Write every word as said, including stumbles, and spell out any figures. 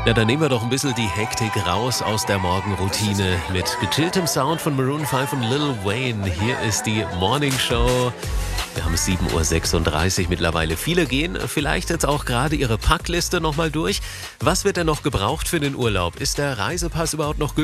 Ja, dann nehmen wir doch ein bisschen die Hektik raus aus der Morgenroutine mit gechilltem Sound von Maroon fünf und Lil Wayne. Hier ist die Morning Show. Wir haben sieben Uhr sechsunddreißig mittlerweile. Viele gehen vielleicht jetzt auch gerade ihre Packliste nochmal durch. Was wird denn noch gebraucht für den Urlaub? Ist der Reisepass überhaupt noch gültig?